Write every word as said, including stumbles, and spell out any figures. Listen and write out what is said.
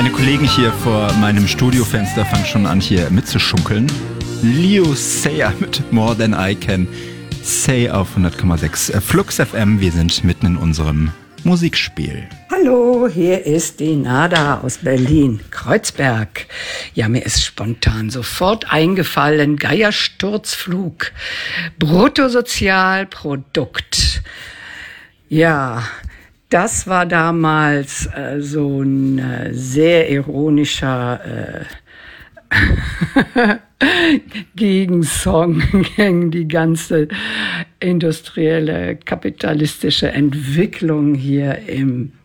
Meine Kollegen hier vor meinem Studiofenster fangen schon an, hier mitzuschunkeln. Leo Sayer mit More Than I Can Say auf hundert Komma sechs Flux F M. Wir sind mitten in unserem Musikspiel. Hallo, hier ist die Nada aus Berlin, Kreuzberg. Ja, mir ist spontan sofort eingefallen, Geiersturzflug, Bruttosozialprodukt. Ja, das war damals äh, so ein äh, sehr ironischer äh, Gegensong gegen die ganze industrielle, kapitalistische Entwicklung hier im